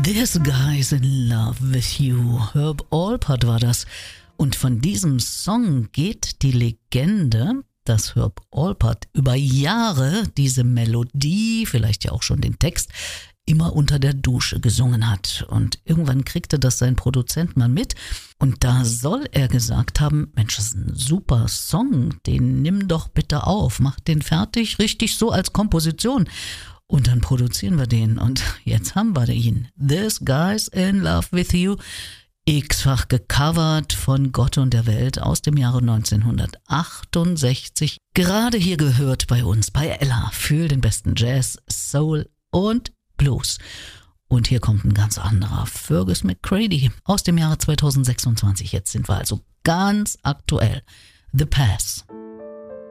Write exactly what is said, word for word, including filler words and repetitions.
This Guy's in Love with You. Herb Alpert war das. Und von diesem Song geht die Legende, dass Herb Alpert über Jahre diese Melodie, vielleicht ja auch schon den Text, immer unter der Dusche gesungen hat. Und irgendwann kriegte das sein Produzent mal mit. Und da soll er gesagt haben, Mensch, das ist ein super Song, den nimm doch bitte auf, mach den fertig, richtig so als Komposition. Und dann produzieren wir den. Und jetzt haben wir ihn. This Guy's in Love with You. X-fach gecovert von Gott und der Welt aus dem Jahre neunzehnhundertachtundsechzig. Gerade hier gehört bei uns, bei Ella, für den besten Jazz, Soul und Blues. Und hier kommt ein ganz anderer, Fergus McCready aus dem Jahre zweitausendsechsundzwanzig. Jetzt sind wir also ganz aktuell. The Pass.